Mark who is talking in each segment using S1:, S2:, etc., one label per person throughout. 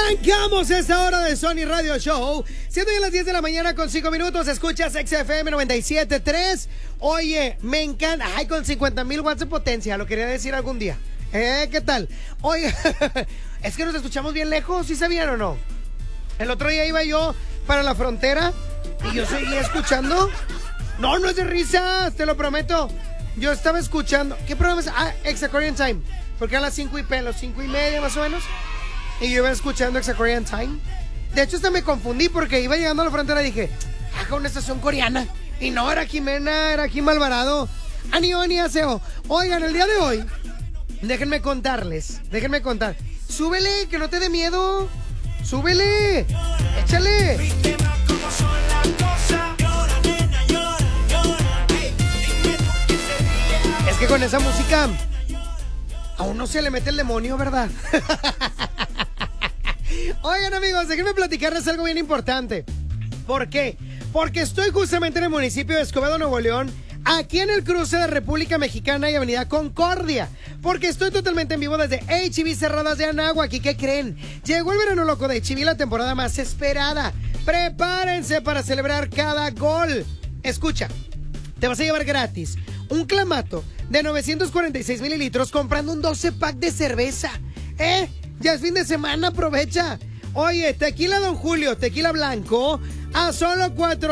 S1: Arrancamos esta hora de Sony Radio Show. Siendo ya las 10 de la mañana con 5 minutos. Escuchas XFM 97.3. Oye, me encanta. Ay, con 50,000 watts de potencia. Lo quería decir algún día. ¿Qué tal? Oye, es que nos escuchamos bien lejos. ¿Sí sabían o no? El otro día iba yo para la frontera y yo seguía escuchando. No, no es de risas, te lo prometo. Yo estaba escuchando. ¿Qué programa es? Exa Korean Time. Porque a las 5:00 las 5:30 más o menos. Y yo iba escuchando Exa Korean Time. De hecho, hasta me confundí porque iba llegando a la frontera y dije, una estación coreana. Y no, era Jimena, era Kim Alvarado. Ani Aseo. Oigan, el día de hoy, déjenme contar. Súbele, que no te dé miedo. Súbele. Échale. Es que con esa música a uno se le mete el demonio, ¿verdad? Oigan, amigos, déjenme platicarles algo bien importante. ¿Por qué? Porque estoy justamente en el municipio de Escobedo, Nuevo León, aquí en el cruce de República Mexicana y Avenida Concordia, porque estoy totalmente en vivo desde H-E-B Cerradas de Anáhuac. ¿Y qué creen? Llegó el verano loco de H-E-B, la temporada más esperada. Prepárense para celebrar cada gol. Escucha, te vas a llevar gratis un clamato de 946 mililitros comprando un 12 pack de cerveza. Ya es fin de semana, aprovecha. Oye, tequila Don Julio, tequila blanco, a solo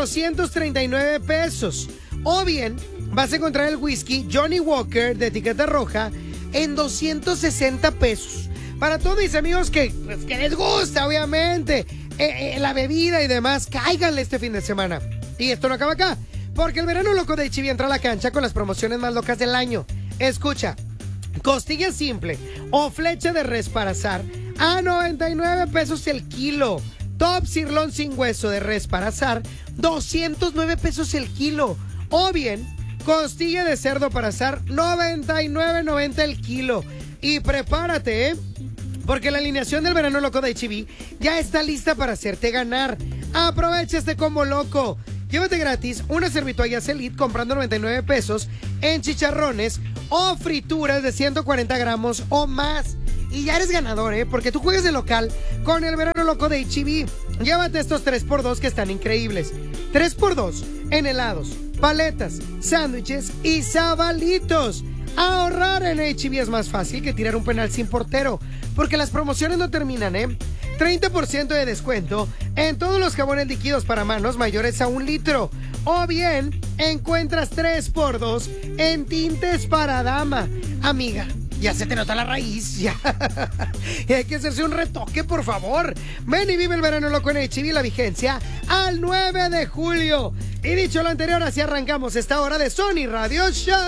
S1: 439 pesos. O bien, vas a encontrar el whisky Johnny Walker de etiqueta roja en 260 pesos. Para todos mis amigos que les gusta, obviamente, la bebida y demás, cáiganle este fin de semana. Y esto no acaba acá, porque el verano loco de H-E-B entra a la cancha con las promociones más locas del año. Escucha, costilla simple o flecha de res para asar a 99 pesos el kilo. Top sirloin sin hueso de res para asar, 209 pesos el kilo. O bien, costilla de cerdo para asar, 99.90 el kilo. Y prepárate, porque la alineación del verano loco de H-E-B ya está lista para hacerte ganar. Aprovecha este combo loco. Llévate gratis una servitoallas Elite comprando 99 pesos en chicharrones o frituras de 140 gramos o más. Y ya eres ganador, porque tú juegas de local con el verano loco de H-E-B. Llévate estos 3x2 que están increíbles. 3x2 en helados, paletas, sándwiches y sabalitos. Ahorrar en H-E-B es más fácil que tirar un penal sin portero, porque las promociones no terminan, 30% de descuento en todos los jabones líquidos para manos mayores a 1 litro. O bien, encuentras 3x2 en tintes para dama. Amiga, ya se te nota la raíz, ya. Y hay que hacerse un retoque, por favor. Ven y vive el verano loco en H-E-B, la vigencia al 9 de julio. Y dicho lo anterior, así arrancamos esta hora de Sony Radio Show.